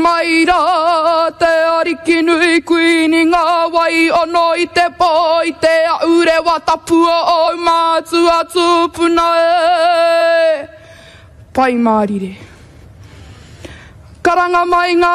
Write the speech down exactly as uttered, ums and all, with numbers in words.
mai rā te ariki nui kui ni ngā wai ono i te pō i te aure wa tapua o mātua tūpuna e pai mārire karanga mai ngā